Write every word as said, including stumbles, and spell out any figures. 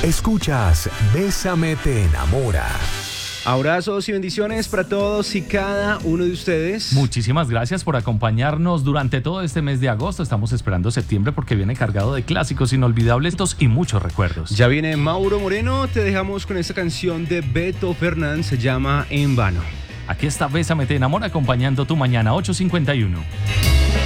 Escuchas Bésame te enamora. Abrazos y bendiciones para todos y cada uno de ustedes. Muchísimas gracias por acompañarnos durante todo este mes de agosto. Estamos esperando septiembre porque viene cargado de clásicos inolvidables y muchos recuerdos. Ya viene Mauro Moreno, te dejamos con esta canción de Beto Fernández, se llama En Vano. Aquí está Bésame te enamora acompañando tu mañana ocho cincuenta y uno.